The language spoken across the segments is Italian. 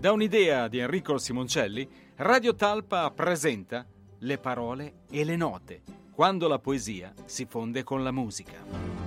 Da un'idea di Enrico Simoncelli, Radio Talpa presenta Le parole e le note, quando la poesia si fonde con la musica.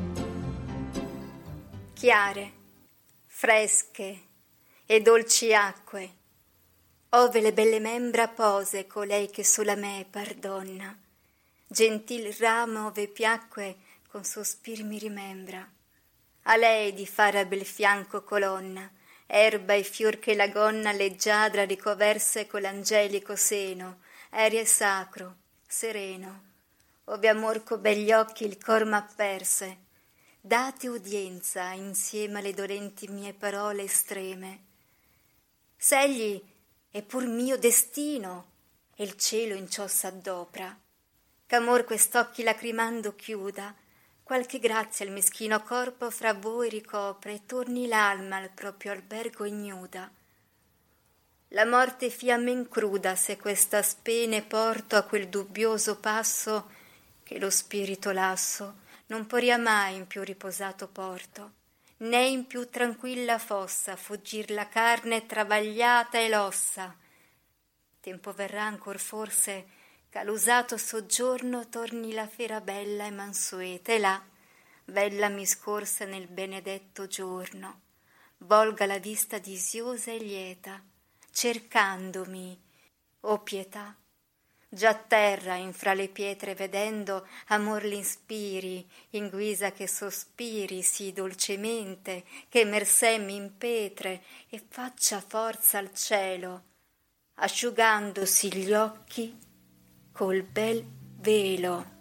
Chiare, fresche e dolci acque, ove le belle membra pose colei che sulla me par donna, gentil ramo ove piacque con sospir mi rimembra, a lei di fare a bel fianco colonna, erba e fior che la gonna leggiadra ricoverse coll'angelico seno, aereo e sacro, sereno, ove amor co begli occhi il cor m'apperse, date udienza insieme alle dolenti mie parole estreme. S'egli è pur mio destino, e il cielo in ciò s'addopra, ch'amor quest'occhi lacrimando chiuda, qualche grazia il meschino corpo fra voi ricopre e torni l'alma al proprio albergo ignuda. La morte fia men cruda se questa spene porto a quel dubbioso passo che lo spirito lasso non poria mai in più riposato porto, né in più tranquilla fossa fuggir la carne travagliata e l'ossa. Tempo verrà ancor forse ch'all'usato soggiorno torni la fera bella e mansueta, e là, bella mi scorsa nel benedetto giorno, volga la vista disiosa e lieta, cercandomi, o pietà, già terra infra le pietre vedendo, amor l'inspiri, in guisa che sospiri sì dolcemente, che mersè mi impetre e faccia forza al cielo, asciugandosi gli occhi col bel velo.